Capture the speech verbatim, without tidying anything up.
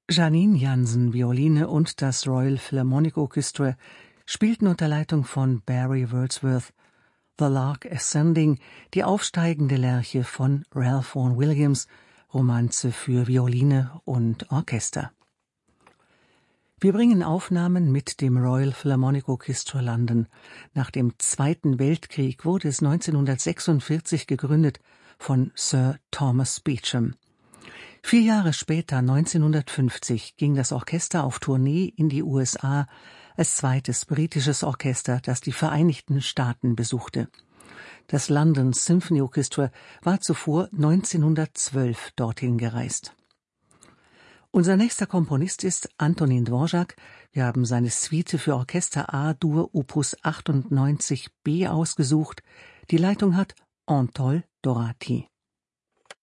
Janine Jansen, Violine und das Royal Philharmonic Orchestra spielten unter Leitung von Barry Wordsworth The Lark Ascending, die aufsteigende Lerche von Ralph Vaughan Williams, Romanze für Violine und Orchester. Wir bringen Aufnahmen mit dem Royal Philharmonic Orchestra London. Nach dem Zweiten Weltkrieg wurde es neunzehnhundertsechsundvierzig gegründet von Sir Thomas Beecham. Vier Jahre später, neunzehnhundertfünfzig, ging das Orchester auf Tournee in die U S A als zweites britisches Orchester, das die Vereinigten Staaten besuchte. Das London Symphony Orchestra war zuvor neunzehnhundertzwölf dorthin gereist. Unser nächster Komponist ist Antonín Dvořák. Wir haben seine Suite für Orchester A-Dur Opus achtundneunzig B ausgesucht. Die Leitung hat Anatol Doráti.